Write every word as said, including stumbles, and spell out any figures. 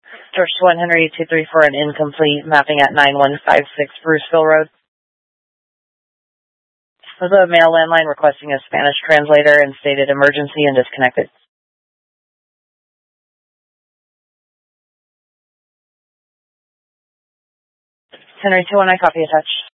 George one, Henry two three four, an incomplete mapping at nine one five six Bruceville Road. Was a male landline requesting a Spanish translator and stated emergency and disconnected. Henry two one, I copy attached.